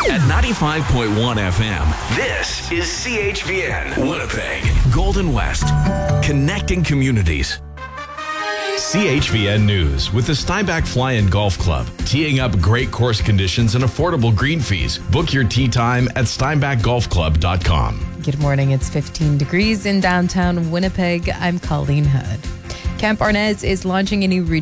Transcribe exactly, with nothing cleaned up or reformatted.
At ninety-five point one F M, this is C H V N, Winnipeg, Golden West, connecting communities. C H V N News with the Steinbach Fly and Golf Club, teeing up great course conditions and affordable green fees. Book your tee time at steinbach golf club dot com. Good morning. It's fifteen degrees in downtown Winnipeg. I'm Colleen Hood. Camp Arnez is launching a new routine